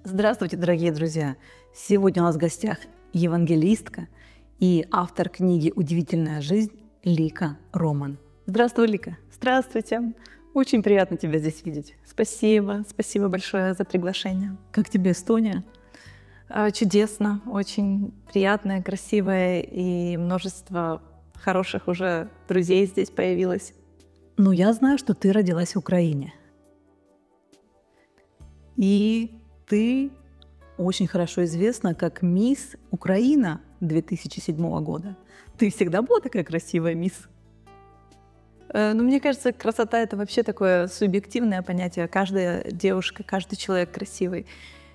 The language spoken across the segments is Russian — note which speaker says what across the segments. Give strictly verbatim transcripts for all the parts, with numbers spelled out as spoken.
Speaker 1: Здравствуйте, дорогие друзья! Сегодня у нас в гостях евангелистка и автор книги «Удивительная жизнь» Лика Роман. Здравствуй, Лика!
Speaker 2: Здравствуйте! Очень приятно тебя здесь видеть. Спасибо, спасибо большое за приглашение.
Speaker 1: Как тебе Эстония?
Speaker 2: Чудесно, очень приятная, красивая, и множество хороших уже друзей здесь появилось.
Speaker 1: Ну, я знаю, что ты родилась в Украине. И ты очень хорошо известна как мисс Украина две тысячи седьмого года. Ты всегда была такая красивая мисс?
Speaker 2: Ну, мне кажется, красота — это вообще такое субъективное понятие. Каждая девушка, каждый человек красивый.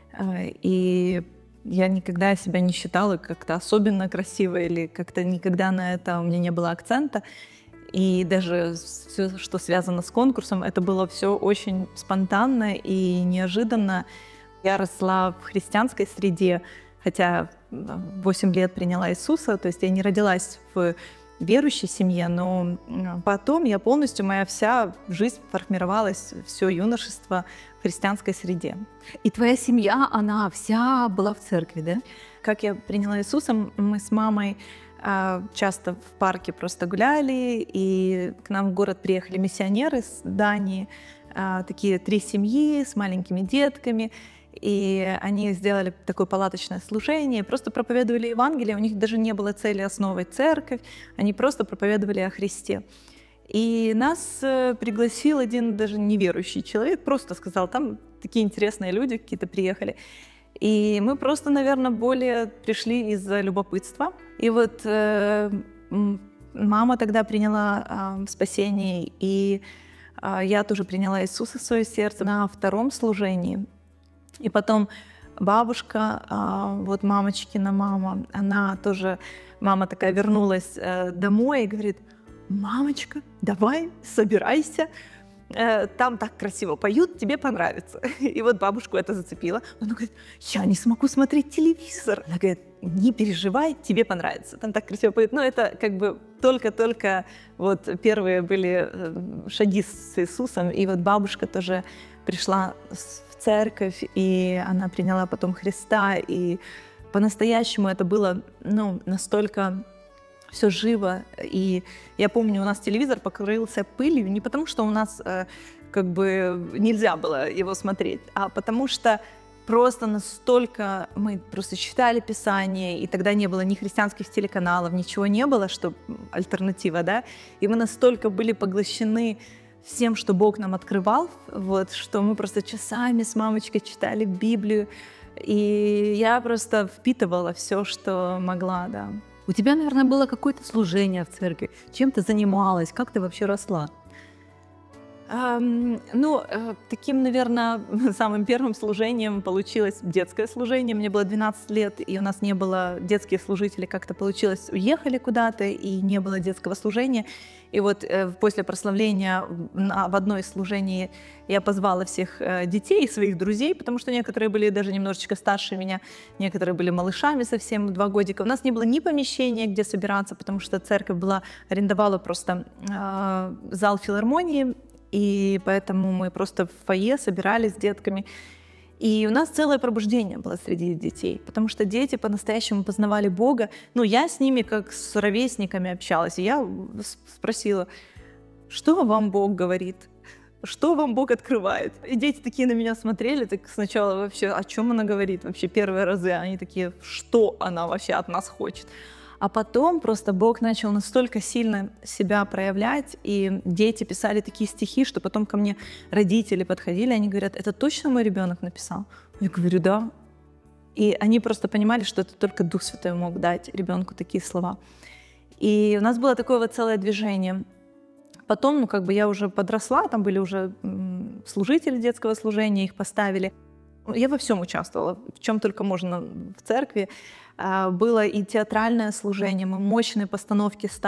Speaker 2: И я никогда себя не считала как-то особенно красивой или как-то никогда на это у меня не было акцента. И даже все, что связано с конкурсом, это было все очень спонтанно и неожиданно. Я росла в христианской среде, хотя восемь лет приняла Иисуса, то есть я не родилась в верующей семье, но потом я полностью, моя вся жизнь формировалась, все юношество в христианской среде.
Speaker 1: И твоя семья, она вся была в церкви, да?
Speaker 2: Как я приняла Иисуса, мы с мамой часто в парке просто гуляли, и к нам в город приехали миссионеры с Дании, такие три семьи с маленькими детками, и они сделали такое палаточное служение, просто проповедовали Евангелие, у них даже не было цели основывать церковь, они просто проповедовали о Христе. И нас пригласил один даже неверующий человек, просто сказал, там такие интересные люди какие-то приехали. И мы просто, наверное, более пришли из-за любопытства. И вот э, мама тогда приняла э, спасение, и э, я тоже приняла Иисуса в свое сердце на втором служении. И потом бабушка, э, вот мамочкина мама, она тоже, мама такая вернулась э, домой и говорит: «Мамочка, давай, собирайся, там так красиво поют, тебе понравится». И вот бабушку это зацепило. Она говорит: «Я не смогу смотреть телевизор». Она говорит: «Не переживай, тебе понравится, там так красиво поют». Ну, это как бы только-только вот первые были шаги с Иисусом. И вот бабушка тоже пришла в церковь, и она приняла потом Христа. И по-настоящему это было, ну, настолько все живо. И я помню, у нас телевизор покрылся пылью не потому, что у нас э, как бы нельзя было его смотреть, а потому что просто настолько мы просто читали Писание, и тогда не было ни христианских телеканалов, ничего не было, что альтернатива, да, и мы настолько были поглощены всем, что Бог нам открывал, вот, что мы просто часами с мамочкой читали Библию, и я просто впитывала все, что могла, да.
Speaker 1: У тебя, наверное, было какое-то служение в церкви. Чем ты занималась? Как ты вообще росла?
Speaker 2: Um, ну, таким, наверное, самым первым служением получилось детское служение. Мне было двенадцать лет, и у нас не было детские служители, как-то получилось, уехали куда-то, и не было детского служения. И вот после прославления в одно из служений я позвала всех детей, своих друзей, потому что некоторые были даже немножечко старше меня, некоторые были малышами совсем, два годика. У нас не было ни помещения, где собираться, потому что церковь была, арендовала просто э, зал филармонии, и поэтому мы просто в фойе собирались с детками. И у нас целое пробуждение было среди детей, потому что дети по-настоящему познавали Бога. Ну, я с ними как с ровесниками общалась, и я спросила: что вам Бог говорит? Что вам Бог открывает? И дети такие на меня смотрели, так сначала вообще, о чем она говорит вообще первые разы? Они такие: что она вообще от нас хочет? А потом просто Бог начал настолько сильно себя проявлять, и дети писали такие стихи, что потом ко мне родители подходили, они говорят: это точно мой ребенок написал? Я говорю: да. И они просто понимали, что это только Дух Святой мог дать ребенку такие слова. И у нас было такое вот целое движение. Потом, ну как бы я уже подросла, там были уже служители детского служения, их поставили. Я во всем участвовала, в чем только можно в церкви. Было и театральное служение, мы мощные постановки ставили.